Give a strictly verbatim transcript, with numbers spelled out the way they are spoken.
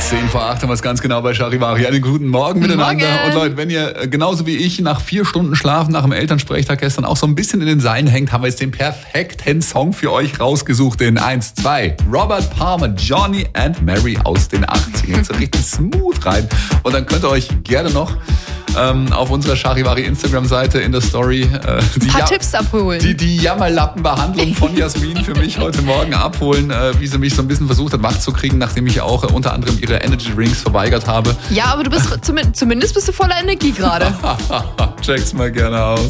zehn vor acht haben wir es ganz genau bei Charivari. Einen guten Morgen miteinander. Morgen. Und Leute, wenn ihr genauso wie ich nach vier Stunden Schlaf nach dem Elternsprechtag gestern auch so ein bisschen in den Seilen hängt, haben wir jetzt den perfekten Song für euch rausgesucht. Den eins, zwei, Robert Palmer, Johnny and Mary aus den achtzigern. So richtig smooth rein. Und dann könnt ihr euch gerne noch ähm, auf unserer Charivari Instagram-Seite in der Story äh, die, Ein paar ja- Tipps abholen. die, die Jammerlappenbehandlung von Jasmin für mich heute Morgen abholen, äh, wie sie mich so ein bisschen versucht hat, wach zu kriegen, nachdem ich auch äh, unter anderem ihre Energy Drinks verweigert habe. Ja, aber du bist zumindest bist du voller Energie gerade. Check's mal gerne aus.